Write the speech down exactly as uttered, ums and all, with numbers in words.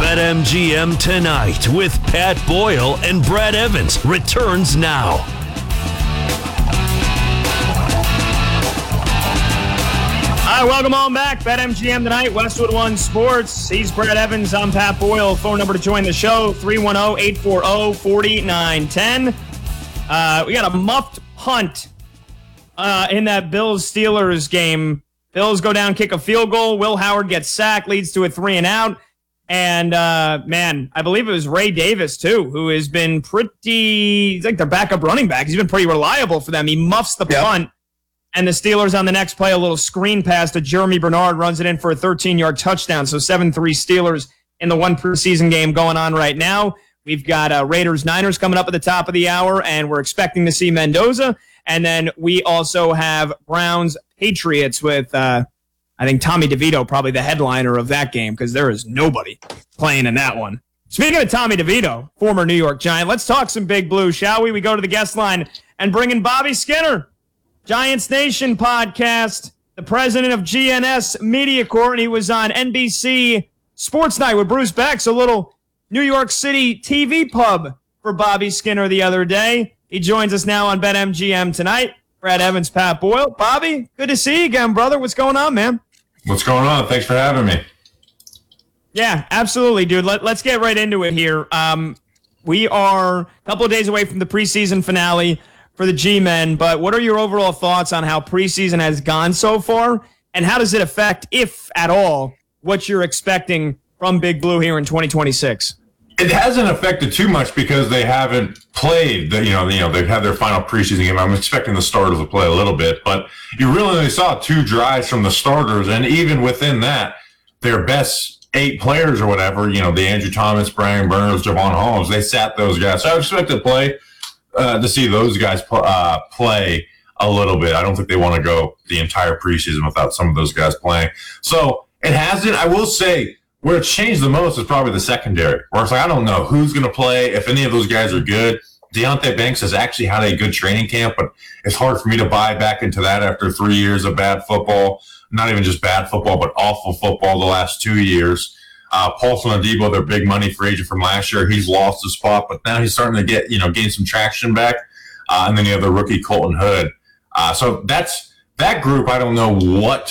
BetMGM Tonight with Pat Boyle and Brad Evans returns now. All right, welcome on back. BetMGM Tonight, Westwood One Sports. He's Brad Evans. I'm Pat Boyle. Phone number to join the show, three one zero, eight four zero, four nine one zero. Uh, we got a muffed punt uh, in that Bills-Steelers game. Bills go down, kick a field goal. Will Howard gets sacked, leads to a three and out. And, uh, man, I believe it was Ray Davis, too, who has been pretty, he's like their backup running back. He's been pretty reliable for them. He muffs the yep. punt. And the Steelers on the next play, a little screen pass to Jeremy Bernard, runs it in for a thirteen-yard touchdown. So seven three Steelers in the one preseason game going on right now. We've got uh, Raiders-Niners coming up at the top of the hour, and we're expecting to see Mendoza. And then we also have Browns-Patriots with, uh, I think, Tommy DeVito, probably the headliner of that game, because there is nobody playing in that one. Speaking of Tommy DeVito, former New York Giant, let's talk some Big Blue, shall we? We go to the guest line and bring in Bobby Skinner, Giants Nation podcast, the president of G N S Media Corp, and he was on N B C Sports Night with Bruce Beck, a little New York City T V pub for Bobby Skinner the other day. He joins us now on BetMGM Tonight. Brad Evans, Pat Boyle. Bobby, good to see you again, brother. What's going on, man? What's going on? Thanks for having me. Yeah, absolutely, dude. Let, let's get right into it here. Um, we are a couple of days away from the preseason finale for the G-Men, but what are your overall thoughts on how preseason has gone so far, and how does it affect, if at all, what you're expecting from Big Blue here in twenty twenty-six? It hasn't affected too much because they haven't played. The, you know, you know, they've had their final preseason game. I'm expecting the starters to play a little bit, but you really only saw two drives from the starters, and even within that, their best eight players or whatever, you know, the Andrew Thomas, Brian Burns, Javon Holmes, they sat those guys. So I expect to play uh, to see those guys pl- uh, play a little bit. I don't think they want to go the entire preseason without some of those guys playing. So it hasn't. I will say, where it's changed the most is probably the secondary, where it's like, I don't know who's going to play, if any of those guys are good. Deontay Banks has actually had a good training camp, but it's hard for me to buy back into that after three years of bad football. Not even just bad football, but awful football the last two years. Uh, Paulson Adebo, their big money free agent from last year, he's lost his spot, but now he's starting to get, you know, gain some traction back. Uh, and then you have the rookie Colton Hood. Uh, so that's that group. I don't know what